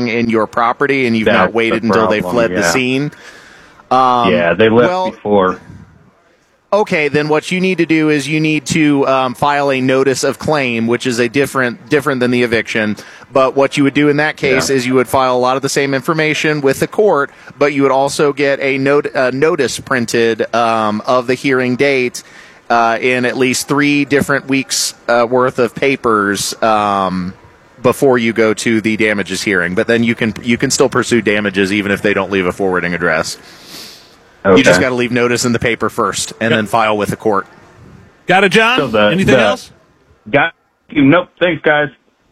living in your property and you've not waited until they fled the scene. They left before. Okay, then what you need to do is you need to file a notice of claim, which is a different than the eviction. But what you would do in that case is you would file a lot of the same information with the court, but you would also get a notice printed of the hearing date in at least 3 different weeks worth of papers before you go to the damages hearing. But then you can still pursue damages even if they don't leave a forwarding address. Okay. You just got to leave notice in the paper first and then file with the court. Got it, John? Anything else? Nope. Thanks, guys.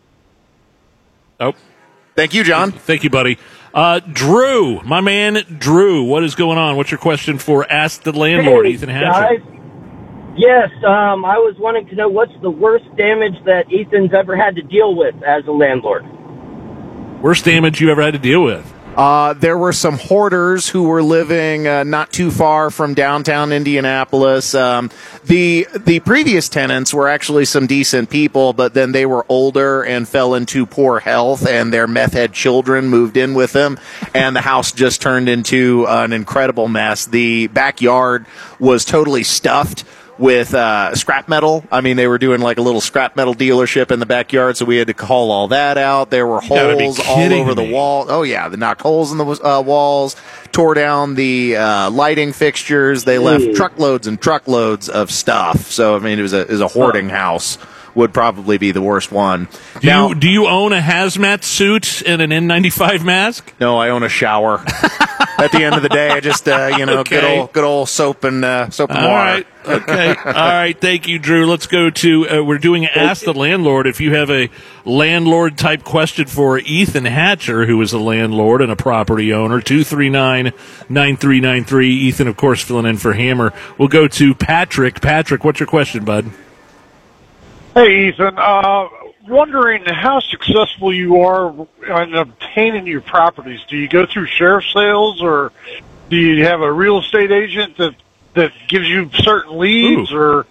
Oh. Thank you, John. Thank you, buddy. Drew, my man Drew, what is going on? What's your question for Ask the Landlord, Ethan Hatcher? Guys. Yes, I was wanting to know what's the worst damage that Ethan's ever had to deal with as a landlord. Worst damage you ever had to deal with? There were some hoarders who were living not too far from downtown Indianapolis. The previous tenants were actually some decent people, but then they were older and fell into poor health, and their meth head children moved in with them, and the house just turned into an incredible mess. The backyard was totally stuffed with scrap metal. I mean, they were doing like a little scrap metal dealership in the backyard, so we had to haul all that out. There were holes all over the wall. Oh, yeah, they knocked holes in the walls, tore down the lighting fixtures. They left truckloads and truckloads of stuff. So, I mean, it was a hoarding house. Would probably be the worst one. Do you own a hazmat suit and an N95 mask? No, I own a shower. At the end of the day, I just good old soap and water. All right. Okay. All right. Thank you, Drew. Let's go to we're doing Ask the Landlord. If you have a landlord type question for Ethan Hatcher, who is a landlord and a property owner, 239-9393. Ethan, of course, filling in for Hammer. We'll go to Patrick. Patrick, what's your question, bud? Hey, Ethan. Wondering how successful you are in obtaining your properties. Do you go through sheriff sales, or do you have a real estate agent that gives you certain leads? Or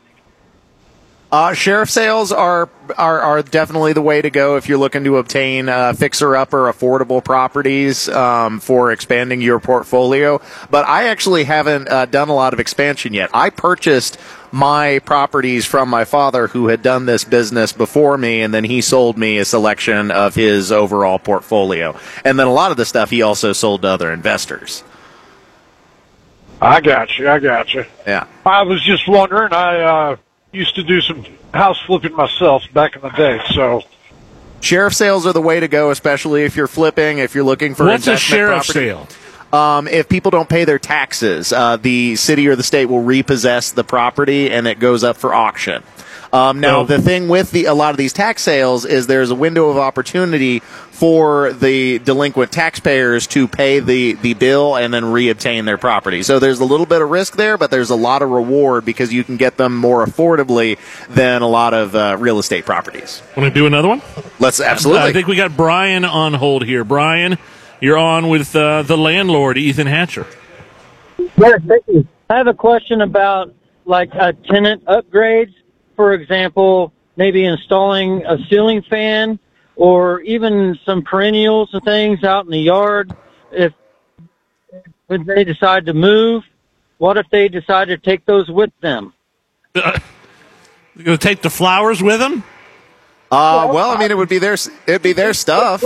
sheriff sales are definitely the way to go if you're looking to obtain fixer-upper affordable properties for expanding your portfolio. But I actually haven't done a lot of expansion yet. I purchased my properties from my father, who had done this business before me, and then he sold me a selection of his overall portfolio. And then a lot of the stuff he also sold to other investors. I got you. Yeah. I was just wondering. I used to do some house flipping myself back in the day, so. Sheriff sales are the way to go, especially if you're flipping, if you're looking for What's investment a sheriff property. sale? If people don't pay their taxes, the city or the state will repossess the property, and it goes up for auction. The thing with a lot of these tax sales is there's a window of opportunity for the delinquent taxpayers to pay the bill and then reobtain their property. So there's a little bit of risk there, but there's a lot of reward because you can get them more affordably than a lot of real estate properties. Want to do another one? Let's absolutely. I think we got Brian on hold here. Brian, you're on with the landlord, Ethan Hatcher. Yes, thank you. I have a question about tenant upgrades. For example, maybe installing a ceiling fan or even some perennials and things out in the yard. When they decide to move, what if they decide to take those with them? They're going to take the flowers with them? Well, I mean, it'd be their stuff.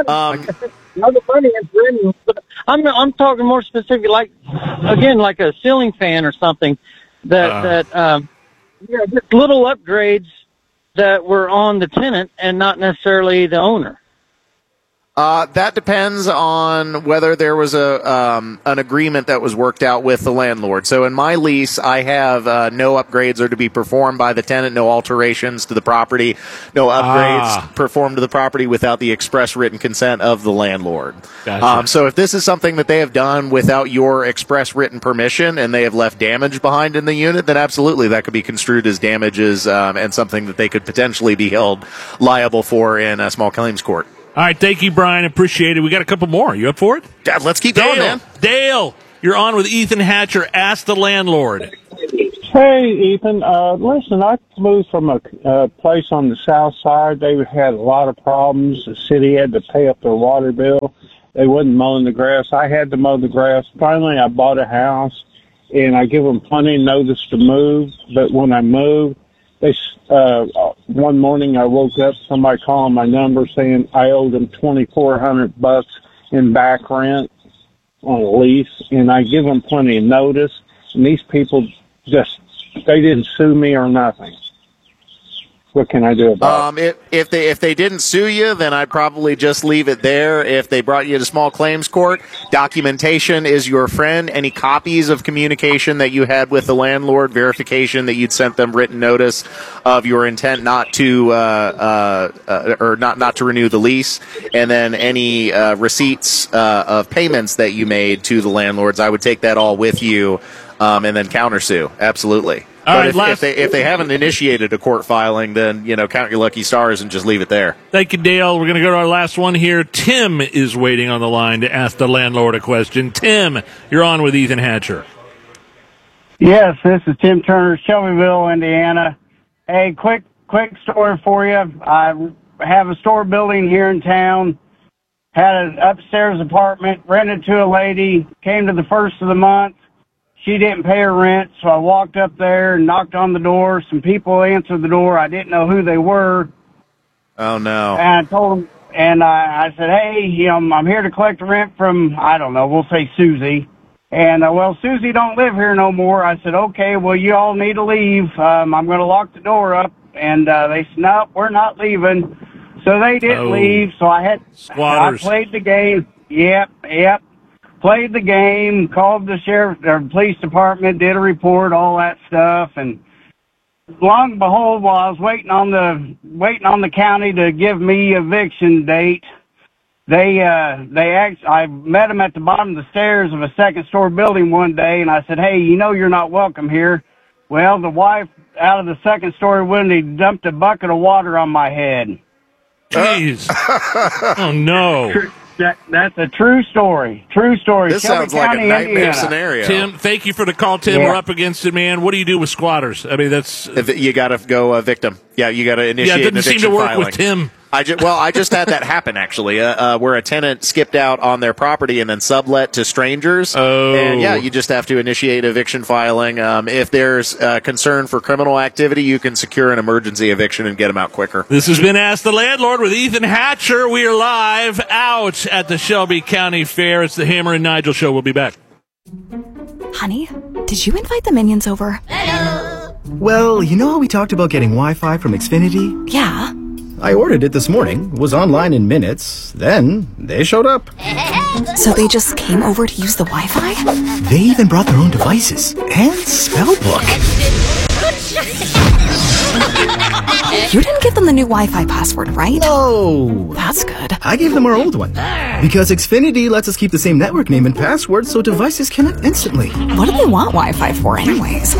I'm talking more specific, like a ceiling fan or something just little upgrades that were on the tenant and not necessarily the owner. That depends on whether there was an agreement that was worked out with the landlord. So in my lease, I have no upgrades are to be performed by the tenant, no alterations to the property, no upgrades performed to the property without the express written consent of the landlord. Gotcha. So if this is something that they have done without your express written permission and they have left damage behind in the unit, then absolutely that could be construed as damages and something that they could potentially be held liable for in a small claims court. All right, thank you, Brian. Appreciate it. We got a couple more. You up for it? God, let's keep going, man. Dale, you're on with Ethan Hatcher. Ask the Landlord. Hey, Ethan. Listen, I moved from a place on the south side. They had a lot of problems. The city had to pay up their water bill. They wasn't mowing the grass. I had to mow the grass. Finally, I bought a house, and I give them plenty of notice to move. But when I moved, one morning I woke up, somebody calling my number saying I owed them $2,400 in back rent on a lease, and I give them plenty of notice. And these people they didn't sue me or nothing. What can I do about it? If they didn't sue you, then I'd probably just leave it there. If they brought you to small claims court, documentation is your friend. Any copies of communication that you had with the landlord, verification that you'd sent them written notice of your intent not to or not to renew the lease, and then any receipts of payments that you made to the landlords, I would take that all with you. And then countersue, absolutely. But if they haven't initiated a court filing, then count your lucky stars and just leave it there. Thank you, Dale. We're going to go to our last one here. Tim is waiting on the line to ask the landlord a question. Tim, you're on with Ethan Hatcher. Yes, this is Tim Turner, Shelbyville, Indiana. Hey, quick story for you. I have a store building here in town. Had an upstairs apartment, rented to a lady, came to the first of the month. She didn't pay her rent, so I walked up there and knocked on the door. Some people answered the door. I didn't know who they were. Oh, no. And I told them, and I said, hey, I'm here to collect the rent from, I don't know, we'll say Susie. And, well, Susie don't live here no more. I said, okay, well, you all need to leave. I'm going to lock the door up. And they said, no, we're not leaving. So they didn't leave, so I played the game. Yep. Played the game, called the sheriff or police department, did a report, all that stuff, and long and behold, while I was waiting on the county to give me eviction date, I met them at the bottom of the stairs of a second story building one day, and I said, hey, you're not welcome here. Well, the wife out of the second story window dumped a bucket of water on my head. Jeez. Oh no. That's a true story. True story. This Shelby sounds like County, a nightmare Indiana. scenario. Tim, thank you for the call, Tim. Yeah. We're up against it, man. What do you do with squatters? I mean, that's... You got to go victim. Yeah, you got to initiate it doesn't seem to work with Tim. I just had that happen, actually, where a tenant skipped out on their property and then sublet to strangers. Oh. And, yeah, you just have to initiate eviction filing. If there's concern for criminal activity, you can secure an emergency eviction and get them out quicker. This has been Ask the Landlord with Ethan Hatcher. We are live out at the Shelby County Fair. It's the Hammer and Nigel Show. We'll be back. Honey, did you invite the minions over? Well, you know how we talked about getting Wi-Fi from Xfinity? Yeah. I ordered it this morning, was online in minutes, then they showed up. So they just came over to use the Wi-Fi? They even brought their own devices and spellbook. You didn't give them the new Wi-Fi password, right? No. That's good. I gave them our old one. Because Xfinity lets us keep the same network name and password so devices connect instantly. What do they want Wi-Fi for anyways?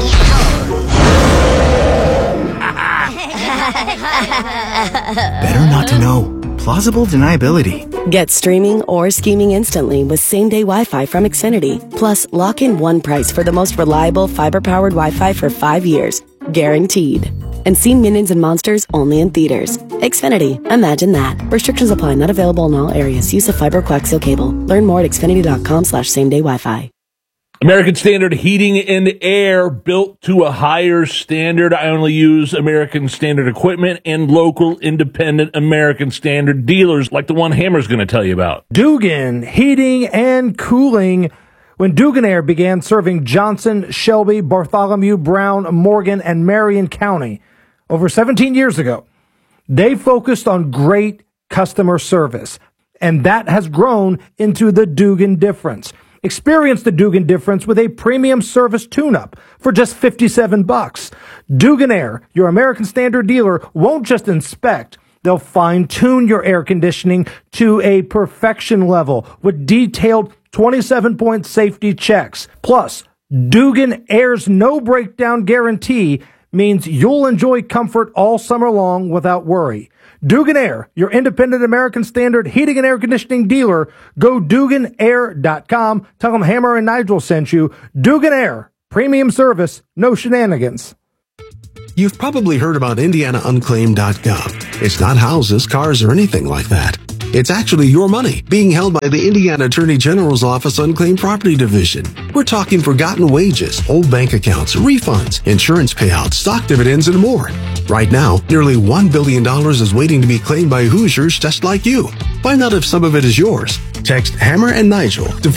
Better not to know. Plausible deniability. Get streaming or scheming instantly with same-day Wi-Fi from Xfinity. Plus, lock in one price for the most reliable fiber-powered Wi-Fi for 5 years. Guaranteed. And see Minions and Monsters only in theaters. Xfinity. Imagine that. Restrictions apply. Not available in all areas. Use of fiber coaxial cable. Learn more at xfinity.com/same-day Wi-Fi. American Standard Heating and Air, built to a higher standard. I only use American Standard equipment and local independent American Standard dealers like the one Hammer's going to tell you about. Dugan Heating and Cooling. When Dugan Air began serving Johnson, Shelby, Bartholomew, Brown, Morgan, and Marion County over 17 years ago, they focused on great customer service, and that has grown into the Dugan difference. Experience the Dugan difference with a premium service tune-up for just $57. Dugan Air, your American Standard dealer, won't just inspect. They'll fine-tune your air conditioning to a perfection level with detailed 27-point safety checks. Plus, Dugan Air's no-breakdown guarantee means you'll enjoy comfort all summer long without worry. Dugan Air, your independent American Standard heating and air conditioning dealer. Go DuganAir.com. Tell them Hammer and Nigel sent you. Dugan Air, Premium service, no shenanigans. You've probably heard about IndianaUnclaimed.gov. It's not houses, cars, or anything like that. It's actually your money being held by the Indiana Attorney General's Office Unclaimed Property Division. We're talking forgotten wages, old bank accounts, refunds, insurance payouts, stock dividends, and more. Right now, nearly $1 billion is waiting to be claimed by Hoosiers just like you. Find out if some of it is yours. Text Hammer and Nigel to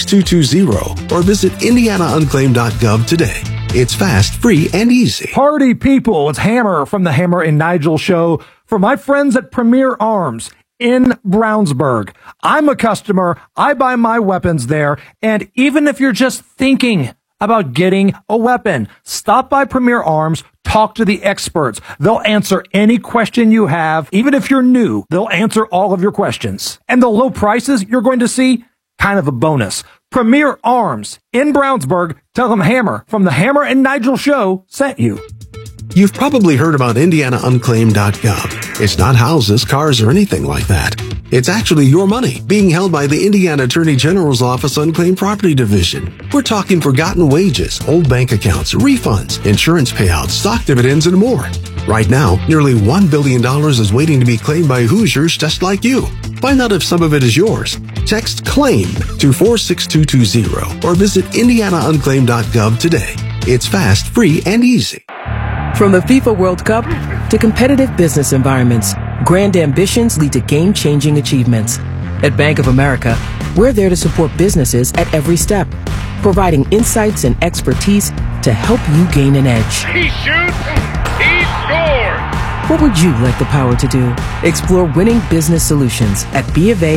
46220 or visit IndianaUnclaimed.gov today. It's fast, free, and easy. Party people, it's Hammer from the Hammer and Nigel Show for my friends at Premier Arms in Brownsburg. I'm a customer. I buy my weapons there. And even if you're just thinking about getting a weapon, stop by Premier Arms. Talk to the experts. They'll answer any question you have. Even if you're new, they'll answer all of your questions. And the low prices you're going to see, kind of a bonus. Premier Arms in Brownsburg. Tell them Hammer from the Hammer and Nigel Show sent you. You've probably heard about IndianaUnclaimed.gov. It's not houses, cars, or anything like that. It's actually your money being held by the Indiana Attorney General's Office Unclaimed Property Division. We're talking forgotten wages, old bank accounts, refunds, insurance payouts, stock dividends, and more. Right now, nearly $1 billion is waiting to be claimed by Hoosiers just like you. Find out if some of it is yours. Text CLAIM to 46220 or visit IndianaUnclaimed.gov today. It's fast, free, and easy. From the FIFA World Cup to competitive business environments, grand ambitions lead to game-changing achievements. At Bank of America, we're there to support businesses at every step, providing insights and expertise to help you gain an edge. He shoots, he scores! What would you like the power to do? Explore winning business solutions at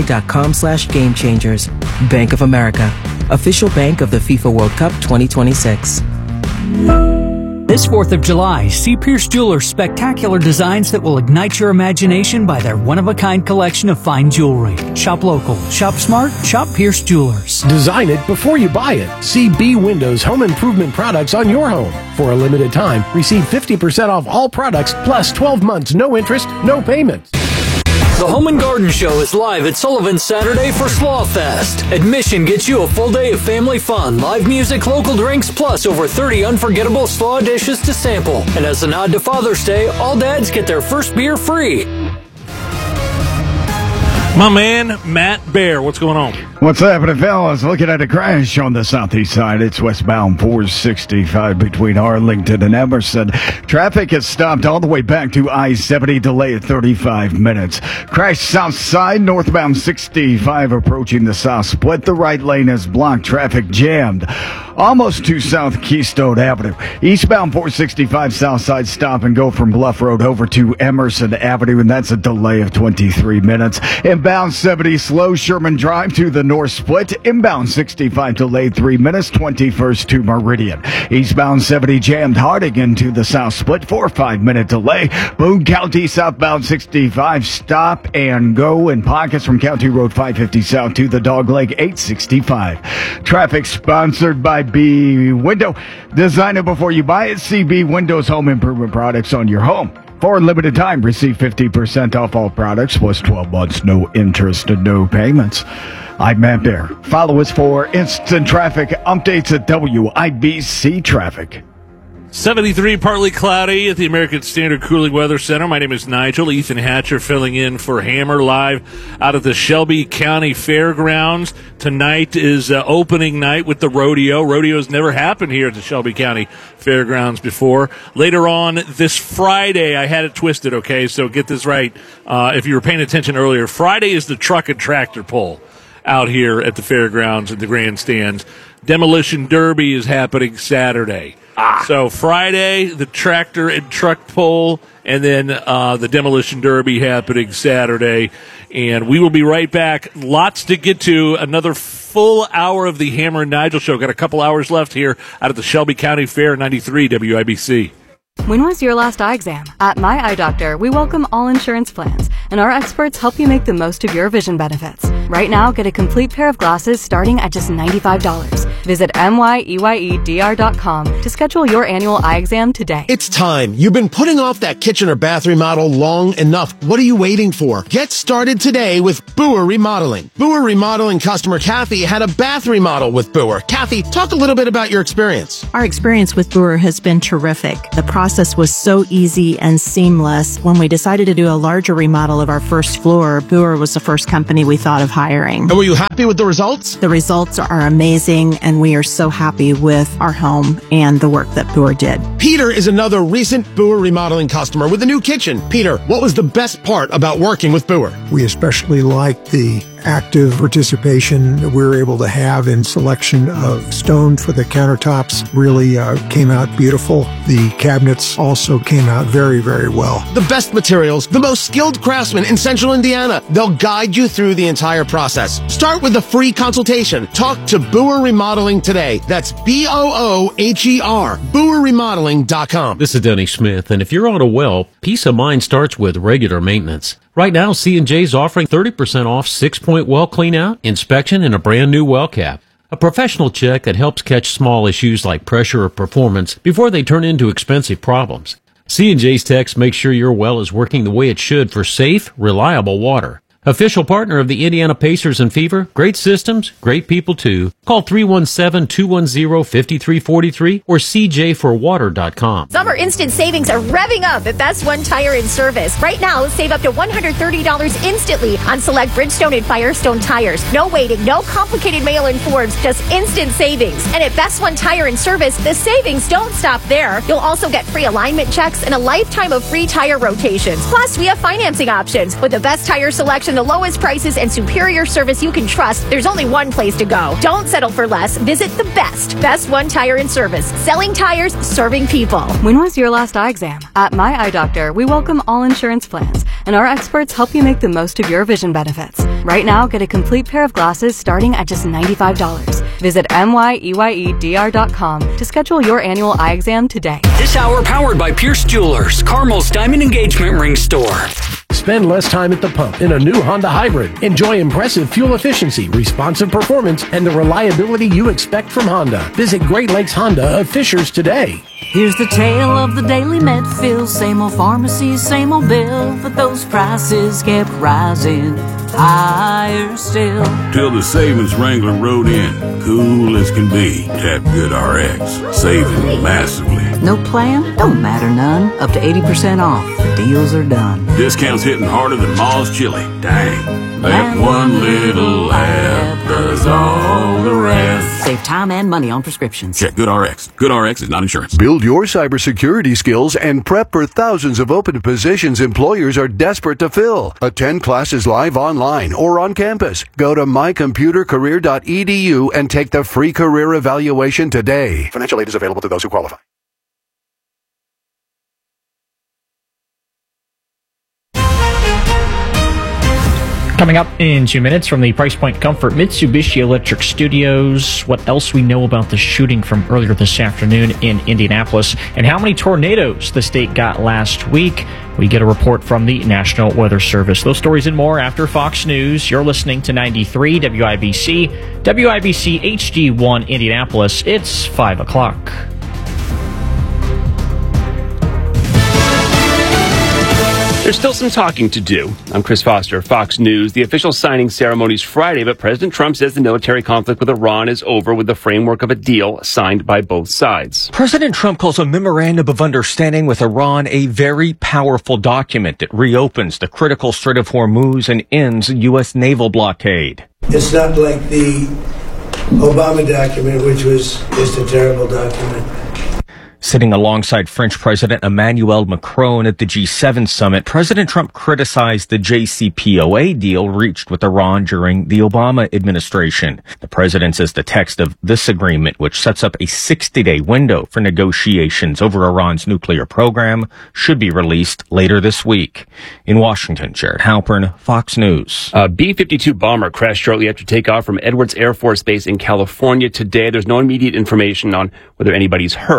BofA.com/gamechangers. Bank of America, official bank of the FIFA World Cup 2026. This 4th of July, see Pierce Jewelers' spectacular designs that will ignite your imagination by their one-of-a-kind collection of fine jewelry. Shop local, shop smart, shop Pierce Jewelers. Design it before you buy it. See B Windows home improvement products on your home. For a limited time, receive 50% off all products plus 12 months, no interest, no payments. The Home and Garden Show is live at Sullivan Saturday for Sloth Fest. Admission gets you a full day of family fun, live music, local drinks, plus over 30 unforgettable slaw dishes to sample. And as a nod to Father's Day, all dads get their first beer free. My man, Matt Bear, what's going on? What's happening, fellas? Looking at a crash on the southeast side. It's westbound 465 between Arlington and Emerson. Traffic is stopped all the way back to I-70, delay at 35 minutes. Crash south side, northbound 65 approaching the south split. The right lane is blocked, traffic jammed almost to South Keystone Avenue. Eastbound 465 south side, stop and go from Bluff Road over to Emerson Avenue, and that's a delay of 23 minutes. Inbound 70 slow, Sherman Drive to the north split. Inbound 65 delayed 3 minutes, 21st to Meridian. Eastbound 70 jammed hard again to the south split for a 5-minute delay. Boone County southbound 65 stop and go in pockets from County Road 550 south to the Dogleg 865. Traffic sponsored by B Window. Design it before you buy it. See B Windows home improvement products on your home. For a limited time, receive 50% off all products plus 12 months, no interest and no payments. I'm Matt Bear. Follow us for instant traffic updates at WIBC Traffic. 73, partly cloudy at the American Standard Cooling Weather Center. My name is Nigel. Ethan Hatcher filling in for Hammer live out at the Shelby County Fairgrounds. Tonight is opening night with the rodeo. Rodeo's never happened here at the Shelby County Fairgrounds before. Later on this Friday, I had it twisted, okay, so get this right. If you were paying attention earlier, Friday is the truck and tractor pull out here at the fairgrounds at the grandstands. Demolition Derby is happening Saturday. So Friday, the tractor and truck pull, and then the Demolition Derby happening Saturday. And we will be right back. Lots to get to. Another full hour of the Hammer and Nigel Show. Got a couple hours left here out of the Shelby County Fair, 93 WIBC. When was your last eye exam? At My Eye Doctor, we welcome all insurance plans, and our experts help you make the most of your vision benefits. Right now, get a complete pair of glasses starting at just $95. Visit myeyedr.com to schedule your annual eye exam today. It's time. You've been putting off that kitchen or bath remodel long enough. What are you waiting for? Get started today with Boer Remodeling. Boer Remodeling customer Kathy had a bath remodel with Boer. Kathy, talk a little bit about your experience. Our experience with Boer has been terrific. The process was so easy and seamless. When we decided to do a larger remodel of our first floor, Boer was the first company we thought of hiring. And were you happy with the results? The results are amazing, and we are so happy with our home and the work that Boer did. Peter is another recent Boer Remodeling customer with a new kitchen. Peter, what was the best part about working with Boer? We especially liked the active participation that we were able to have in selection of stone for the countertops. Really came out beautiful. The cabinets also came out very, very well. The best materials, the most skilled craftsmen in Central Indiana. They'll guide you through the entire process. Start with a free consultation. Talk to Boer Remodeling today. That's BOOHER, BoerRemodeling.com. This is Denny Smith, and if you're on a well, peace of mind starts with regular maintenance. Right now, C&J's offering 30% off 6-point well cleanout, inspection, and a brand new well cap. A professional check that helps catch small issues like pressure or performance before they turn into expensive problems. C&J's techs make sure your well is working the way it should for safe, reliable water. Official partner of the Indiana Pacers and Fever. Great systems, great people too. Call 317-210-5343 or cjforwater.com. Summer instant savings are revving up at Best One Tire and Service. Right now, save up to $130 instantly on select Bridgestone and Firestone tires. No waiting, no complicated mail-in forms, just instant savings. And at Best One Tire and Service, the savings don't stop there. You'll also get free alignment checks and a lifetime of free tire rotations. Plus, we have financing options. With the best tire selection, the lowest prices, and superior service you can trust, there's only one place to go. Don't settle for less. Visit the Best One Tire and Service. Selling tires, serving people. When was your last eye exam? At My Eye Doctor, we welcome all insurance plans, and our experts help you make the most of your vision benefits. Right now, get a complete pair of glasses starting at just $95. Visit myeyedr.com to schedule your annual eye exam today. This hour powered by Pierce Jewelers, Carmel's Diamond Engagement Ring Store. Spend less time at the pump in a new Honda Hybrid. Enjoy impressive fuel efficiency, responsive performance, and the reliability you expect from Honda. Visit Great Lakes Honda of Fishers today. Here's the tale of the daily Medfill. Same old pharmacies, same old bill, but those prices kept rising higher still. Till the savings Wrangler rode in, cool as can be. Tap GoodRx, saving massively. No plan? Don't matter none. Up to 80% off. Deals are done. Discounts hitting harder than Ma's chili. Dang. That one little app does all the rest. Save time and money on prescriptions. Check GoodRx. GoodRx is not insurance. Build your cybersecurity skills and prep for thousands of open positions employers are desperate to fill. Attend classes live online or on campus. Go to mycomputercareer.edu and take the free career evaluation today. Financial aid is available to those who qualify. Coming up in 2 minutes from the Price Point Comfort Mitsubishi Electric Studios, what else we know about the shooting from earlier this afternoon in Indianapolis, and how many tornadoes the state got last week. We get a report from the National Weather Service. Those stories and more after Fox News. You're listening to 93 WIBC, WIBC HD1 Indianapolis. It's 5 o'clock. There's still some talking to do. I'm Chris Foster, Fox News. The official signing ceremony is Friday, but President Trump says the military conflict with Iran is over with the framework of a deal signed by both sides. President Trump calls a memorandum of understanding with Iran a very powerful document that reopens the critical Strait of Hormuz and ends U.S. naval blockade. It's not like the Obama document, which was just a terrible document. Sitting alongside French President Emmanuel Macron at the G7 summit, President Trump criticized the JCPOA deal reached with Iran during the Obama administration. The president says the text of this agreement, which sets up a 60-day window for negotiations over Iran's nuclear program, should be released later this week. In Washington, Jared Halpern, Fox News. A B-52 bomber crashed shortly after takeoff from Edwards Air Force Base in California today. There's no immediate information on whether anybody's hurt. A plume of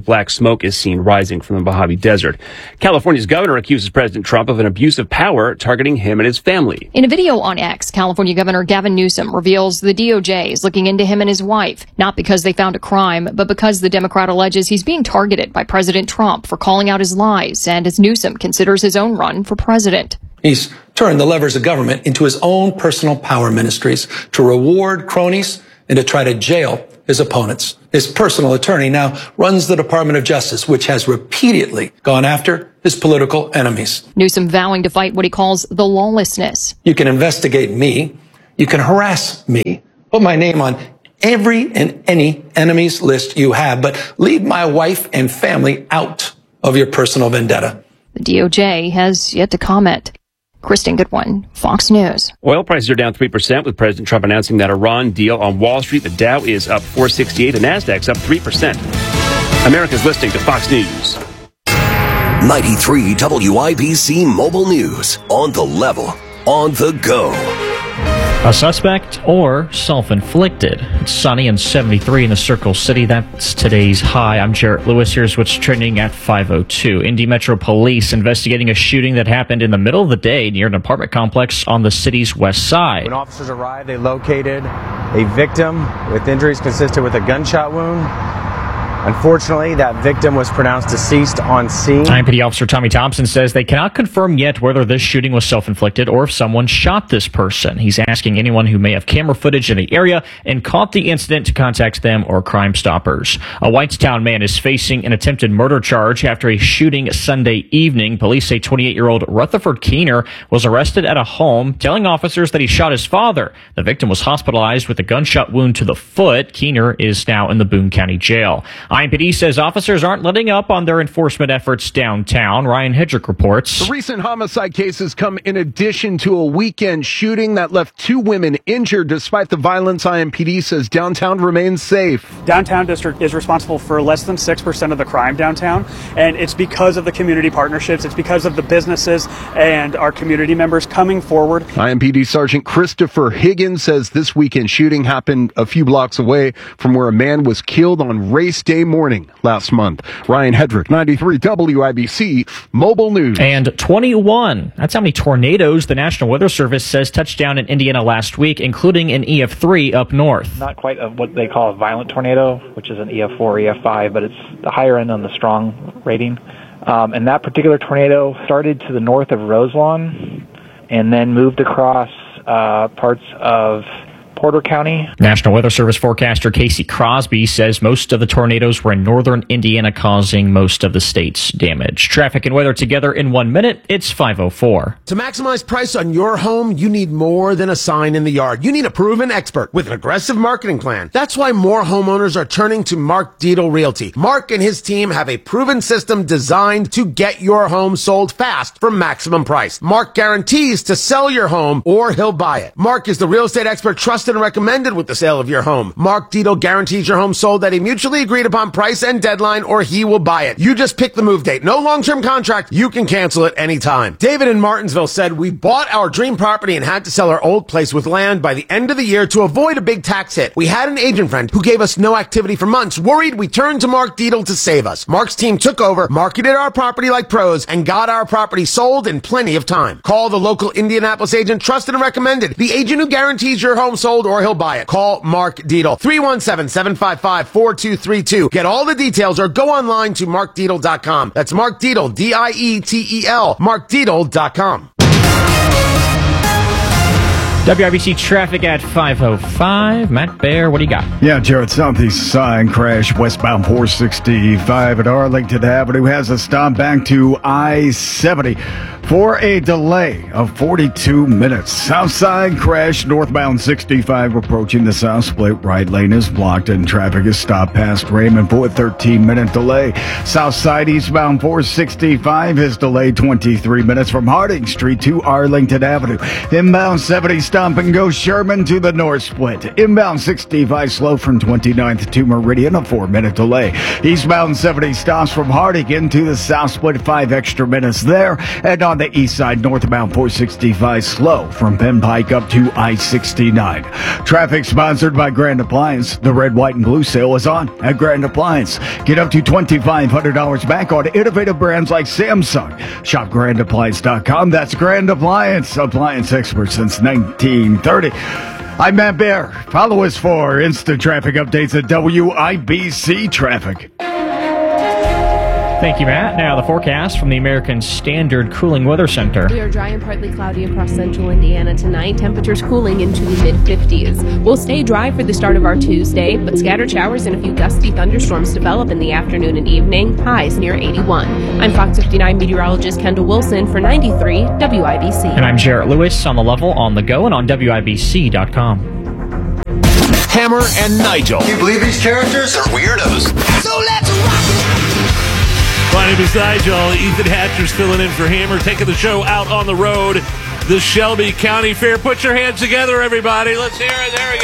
of black smoke is seen rising from the Mojave Desert. California's governor accuses President Trump of an abuse of power targeting him and his family. In a video on X, California Governor Gavin Newsom reveals the DOJ is looking into him and his wife, not because they found a crime, but because the Democrat alleges he's being targeted by President Trump for calling out his lies, and as Newsom considers his own run for president. He's turned the levers of government into his own personal power ministries to reward cronies and to try to jail his opponents. His personal attorney now runs the Department of Justice, which has repeatedly gone after his political enemies. Newsom vowing to fight what he calls the lawlessness. You can investigate me. You can harass me. Put my name on every and any enemy's list you have, but leave my wife and family out of your personal vendetta. The DOJ has yet to comment. Kristen Goodwin, Fox News. Oil prices are down 3% with President Trump announcing that Iran deal on Wall Street. The Dow is up 468. The Nasdaq's up 3%. America's listening to Fox News. 93 WIBC Mobile News. On the level. On the go. A suspect or self-inflicted. It's sunny and 73 in the Circle City. That's today's high. I'm Jarrett Lewis. Here's what's trending at 5:02. Indy Metro Police investigating a shooting that happened in the middle of the day near an apartment complex on the city's west side. When officers arrived, they located a victim with injuries consistent with a gunshot wound. Unfortunately, that victim was pronounced deceased on scene. IMPD Officer Tommy Thompson says they cannot confirm yet whether this shooting was self-inflicted or if someone shot this person. He's asking anyone who may have camera footage in the area and caught the incident to contact them or Crime Stoppers. A Whitestown man is facing an attempted murder charge after a shooting Sunday evening. Police say 28-year-old Rutherford Keener was arrested at a home, telling officers that he shot his father. The victim was hospitalized with a gunshot wound to the foot. Keener is now in the Boone County Jail. IMPD says officers aren't letting up on their enforcement efforts downtown. Ryan Hedrick reports. The recent homicide cases come in addition to a weekend shooting that left 2 women injured. Despite the violence, IMPD says downtown remains safe. Downtown district is responsible for less than 6% of the crime downtown, and it's because of the community partnerships. It's because of the businesses and our community members coming forward. IMPD Sergeant Christopher Higgins says this weekend shooting happened a few blocks away from where a man was killed on race day morning last month. Ryan Hedrick, 93 WIBC Mobile News. And 21. That's how many tornadoes the National Weather Service says touched down in Indiana last week, including an EF3 up north. Not quite what they call a violent tornado, which is an EF4, EF5, but it's the higher end on the strong rating. And that particular tornado started to the north of Roselawn and then moved across parts of Porter County. National Weather Service forecaster Casey Crosby says most of the tornadoes were in northern Indiana, causing most of the state's damage. Traffic and weather together in 1 minute. It's 5:04. To maximize price on your home, you need more than a sign in the yard. You need a proven expert with an aggressive marketing plan. That's why more homeowners are turning to Mark Dietel Realty. Mark and his team have a proven system designed to get your home sold fast for maximum price. Mark guarantees to sell your home or he'll buy it. Mark is the real estate expert trusted and recommended with the sale of your home. Mark Dietel guarantees your home sold at a mutually agreed upon price and deadline, or he will buy it. You just pick the move date. No long-term contract. You can cancel it anytime. David in Martinsville said, "We bought our dream property and had to sell our old place with land by the end of the year to avoid a big tax hit. We had an agent friend who gave us no activity for months. Worried, we turned to Mark Dietel to save us. Mark's team took over, marketed our property like pros, and got our property sold in plenty of time. Call the local Indianapolis agent, trusted and recommended. The agent who guarantees your home sold or he'll buy it. Call Mark Dietel. 317-755-4232. Get all the details or go online to markdietel.com. That's Mark Dietel, D-I-E-T-E-L, markdietel.com. WIBC traffic at 5:05. Matt Bear, what do you got? Yeah, Jared, southeast side crash westbound 465 at Arlington Avenue has a stop back to I-70 for a delay of 42 minutes. South side crash northbound 65 approaching the south split. Right lane is blocked and traffic is stopped past Raymond for a 13-minute delay. South side eastbound 465 is delayed 23 minutes from Harding Street to Arlington Avenue. Inbound 70 stop and go Sherman to the north split. Inbound 65 slow from 29th to Meridian, a 4-minute delay. Eastbound 70 stops from Harding into the south split, 5 extra minutes there. And on On the east side, northbound 465 slow from Penn Pike up to I-69. Traffic sponsored by Grand Appliance. The red, white, and blue sale is on at Grand Appliance. Get up to $2,500 back on innovative brands like Samsung. Shop GrandAppliance.com. That's Grand Appliance. Appliance expert since 1930. I'm Matt Bear. Follow us for instant traffic updates at WIBC Traffic. Thank you, Matt. Now the forecast from the American Standard Cooling Weather Center. We are dry and partly cloudy across central Indiana tonight. Temperatures cooling into the mid-50s. We'll stay dry for the start of our Tuesday, but scattered showers and a few gusty thunderstorms develop in the afternoon and evening. Highs near 81. I'm Fox 59 meteorologist Kendall Wilson for 93 WIBC. And I'm Jarrett Lewis on the level, on the go, and on WIBC.com. Hammer and Nigel. Can you believe these characters are weirdos? So let's rock it! My name is Nigel. Ethan Hatcher's filling in for Hammer, taking the show out on the road. The Shelby County Fair. Put your hands together, everybody. Let's hear it. There we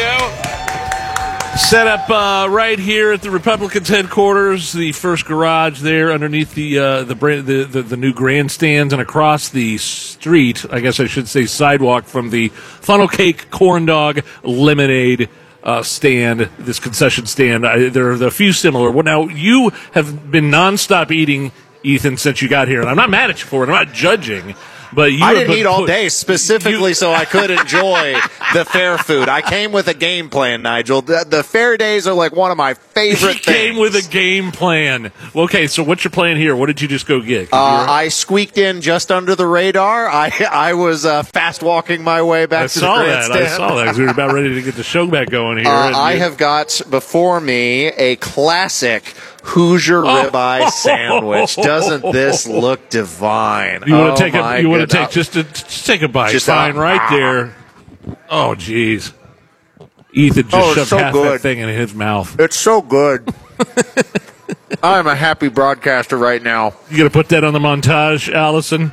go. Set up right here at the Republicans' headquarters, the first garage there underneath the new grandstands, and across the street, I guess I should say sidewalk, from the funnel cake, corn dog, lemonade stand, this concession stand. There are a few similar. Well, now, you have been nonstop eating, Ethan, since you got here, and I'm not mad at you for it. I'm not judging. But I didn't eat all day specifically so I could enjoy the fair food. I came with a game plan, Nigel. The fair days are like one of my favorite things. Came with a game plan. Well, okay, so what's your plan here? What did you just go get? I squeaked in just under the radar. I was fast walking my way back to the grandstand. I saw that because we were about ready to get the show back going here. I have got before me a classic Hoosier ribeye sandwich. Doesn't this look divine? You want to take a? You want to take just take a bite? Just fine, right there. Oh, jeez. Ethan just shoved half that thing in his mouth. It's so good. I'm a happy broadcaster right now. You going to put that on the montage, Allison?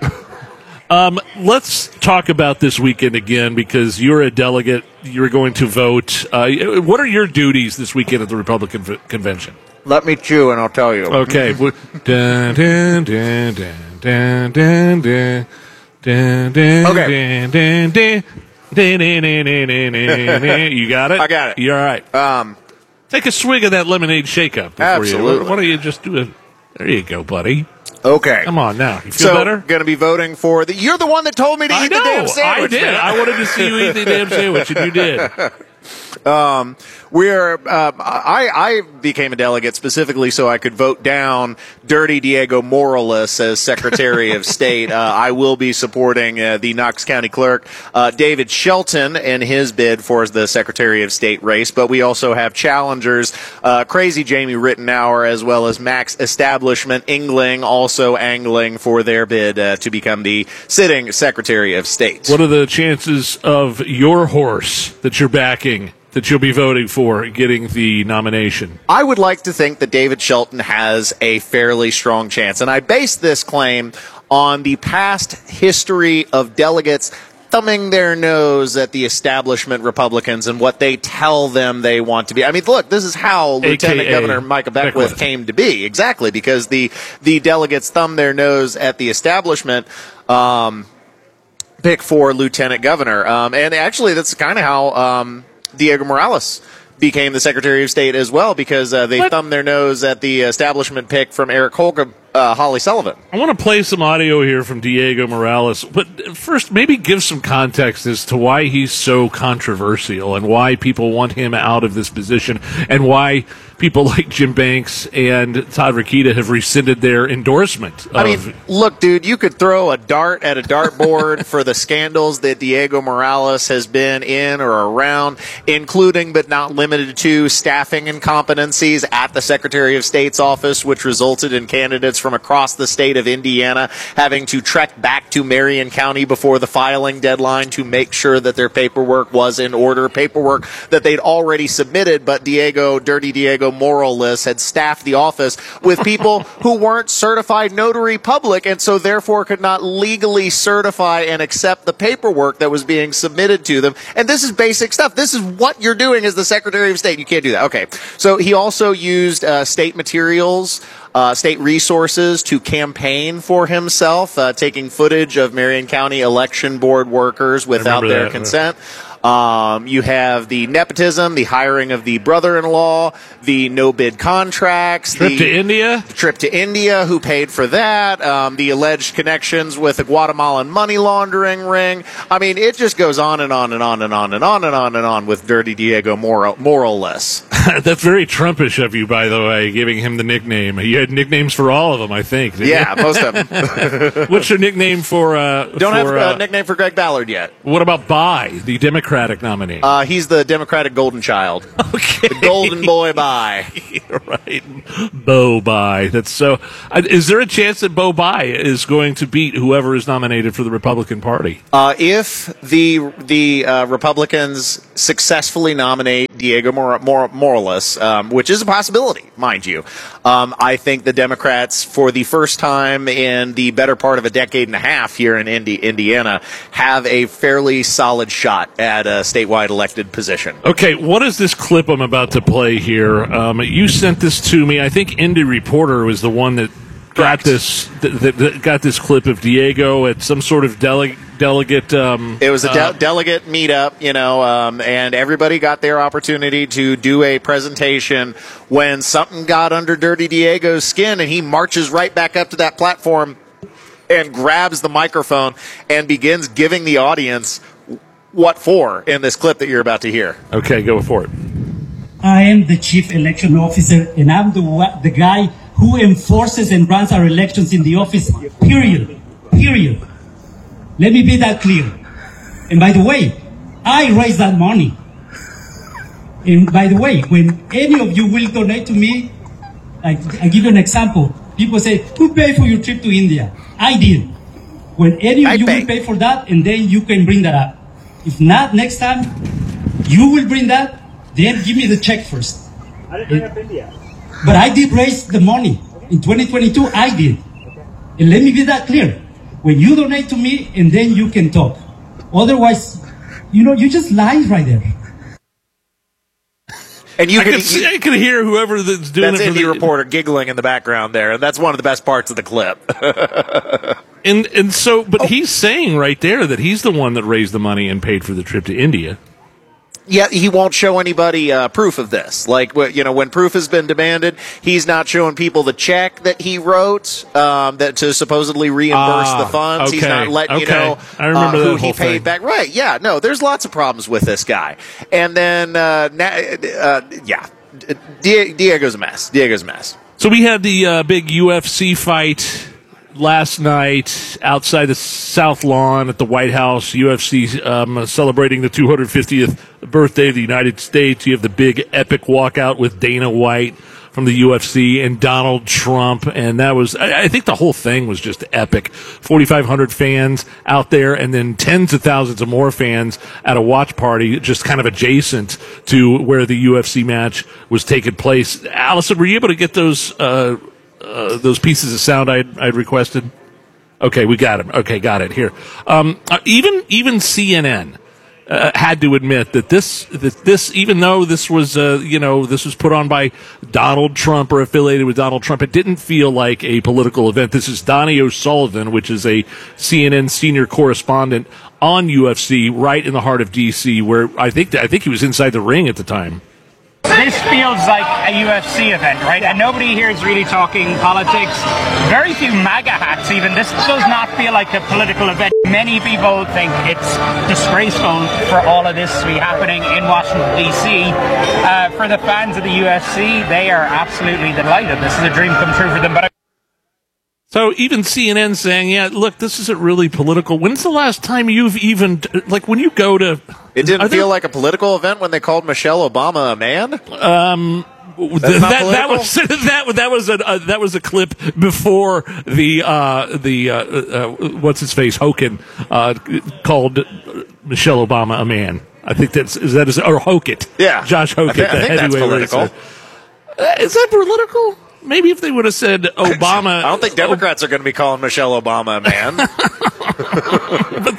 Let's talk about this weekend again, because you're a delegate. You're going to vote. What are your duties this weekend at the Republican convention? Let me chew, and I'll tell you. Okay. Dun, dun, dun, dun, dun, dun, dun, dun, dun, Okay. dun, dun, dun. You got it? I got it. You're all right. Take a swig of that lemonade shake-up. Absolutely. Why don't you just do it? There you go, buddy. Okay. Come on now. You feel better? Going to be voting for the... You're the one that told me to eat the damn sandwich. I did. Man. I wanted to see you eat the damn sandwich, and you did. I became a delegate specifically so I could vote down Dirty Diego Morales as Secretary of State. I will be supporting the Knox County Clerk, David Shelton, in his bid for the Secretary of State race. But we also have challengers, Crazy Jamie Rittenauer, as well as Max Establishment Engling, also angling for their bid to become the sitting Secretary of State. What are the chances of your horse that you're backing, that you'll be voting for, getting the nomination? I would like to think that David Shelton has a fairly strong chance, and I base this claim on the past history of delegates thumbing their nose at the establishment Republicans and what they tell them they want to be. I mean, look, this is how Lieutenant Governor Micah Beckwith came to be. Exactly, because the delegates thumb their nose at the establishment pick for Lieutenant Governor. And actually, that's kind of how Diego Morales became the Secretary of State as well, because they thumbed their nose at the establishment pick from Eric Holcomb, Holly Sullivan. I want to play some audio here from Diego Morales, but first, maybe give some context as to why he's so controversial and why people want him out of this position, and why people like Jim Banks and Todd Rokita have rescinded their endorsement. I mean, look, dude, you could throw a dart at a dartboard for the scandals that Diego Morales has been in or around, including but not limited to staffing incompetencies at the Secretary of State's office, which resulted in candidates from across the state of Indiana having to trek back to Marion County before the filing deadline to make sure that their paperwork was in order, paperwork that they'd already submitted, but Dirty Diego Morales had staffed the office with people who weren't certified notary public, and so therefore could not legally certify and accept the paperwork that was being submitted to them. And this is basic stuff. This is what you're doing as the Secretary of State. You can't do that. Okay. So he also used state materials state resources to campaign for himself, taking footage of Marion County election board workers without their consent. You have the nepotism, the hiring of the brother-in-law, the no-bid contracts. Trip to India? The trip to India, who paid for that, the alleged connections with the Guatemalan money laundering ring. I mean, it just goes on and on and on and on and on and on and on with Dirty Diego more or less. That's very Trumpish of you, by the way, giving him the nickname. You had nicknames for all of them, I think. Yeah, most of them. What's your nickname for... Don't have a nickname for Greg Ballard yet. What about Bai, the Democratic nominee? He's the Democratic golden child. Okay. The golden boy Bai. Right. Bo Bai. That's so... is there a chance that Bo Bai is going to beat whoever is nominated for the Republican Party? If the Republicans successfully nominate Diego Morales, which is a possibility, mind you, I think the Democrats, for the first time in the better part of a decade and a half here in Indiana, have a fairly solid shot at a statewide elected position. Okay, what is this clip I'm about to play here? You sent this to me. I think Indy Reporter was the one that got this that got this clip of Diego at some sort of delegate. It was a delegate meetup, and everybody got their opportunity to do a presentation when something got under Dirty Diego's skin, and he marches right back up to that platform and grabs the microphone and begins giving the audience what for in this clip that you're about to hear. Okay, go for it. I am the chief election officer, and I'm the guy who enforces and runs our elections in the office, period. Let me be that clear. And by the way, I raise that money. And by the way, when any of you will donate to me, I give you an example. People say, who paid for your trip to India? I did. When any of you will pay for that, and then you can bring that up. If not, next time, you will bring that, then give me the check first. I didn't bring up India. But I did raise the money. In 2022, I did. And let me be that clear. When you donate to me, and then you can talk. Otherwise, you just lie right there. And I can hear whoever that's doing that's it. That's Indy Reporter giggling in the background there, and that's one of the best parts of the clip. But he's saying right there that he's the one that raised the money and paid for the trip to India. Yeah, he won't show anybody proof of this. Like, when proof has been demanded, he's not showing people the check that he wrote that to supposedly reimburse the funds. Okay. He's not letting you know I remember who that whole he paid thing. back. Right? Yeah. No, there's lots of problems with this guy. And then, Diego's a mess. Diego's a mess. So we had the big UFC fight last night outside the South Lawn at the White House. UFC celebrating the 250th birthday of the United States. You have the big epic walkout with Dana White from the UFC and Donald Trump, and that was, I think the whole thing was just epic. 4,500 fans out there, and then tens of thousands of more fans at a watch party just kind of adjacent to where the UFC match was taking place. Allison, were you able to get those pieces of sound I'd requested? Okay, we got them. Okay, got it here. Even CNN had to admit that this, even though this was, this was put on by Donald Trump or affiliated with Donald Trump, it didn't feel like a political event. This is Donnie O'Sullivan, which is a CNN senior correspondent on UFC, right in the heart of D.C., where I think he was inside the ring at the time. This feels like a UFC event, right? And nobody here is really talking politics. Very few MAGA hats even. This does not feel like a political event. Many people think it's disgraceful for all of this to be happening in Washington, D.C. For the fans of the UFC, they are absolutely delighted. This is a dream come true for them. But So even CNN saying, yeah, look, this isn't really political. When's the last time you've even, like, when you go to... It didn't feel like a political event when they called Michelle Obama a man? That was a clip before the what's his face, Hogan, called Michelle Obama a man. I think or Hokett. Yeah. Josh Hokett, I think that's political. Is that political? maybe if they would have said Obama. I don't think Democrats are going to be calling Michelle Obama a man. But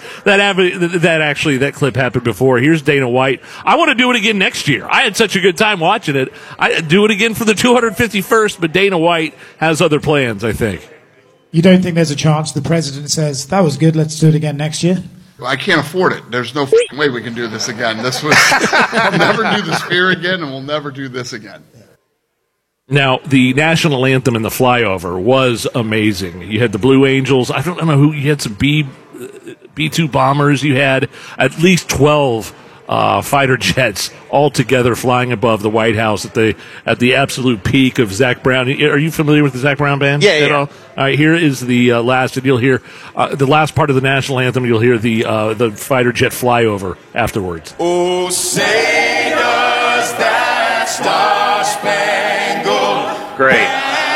that clip happened before. Here's Dana White. I want to do it again next year. I had such a good time watching it. I do it again for the 251st, but Dana White has other plans, I think. You don't think there's a chance the president says, that was good, let's do it again next year? Well, I can't afford it. There's no way we can do this again. I'll never do the Sphere again, and we'll never do this again. Now, the national anthem and the flyover was amazing. You had the Blue Angels. I don't know who you had. Some B-2 bombers. You had at least 12 fighter jets all together flying above the White House at the absolute peak of Zac Brown. Are you familiar with the Zac Brown band? Yeah. All right, here is the last, and you'll hear the last part of the national anthem. You'll hear the fighter jet flyover afterwards. Oh, say does that star-spangled Great.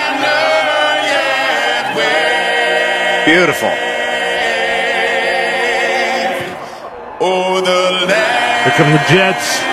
Beautiful. Oh, the land. Here come the Jets.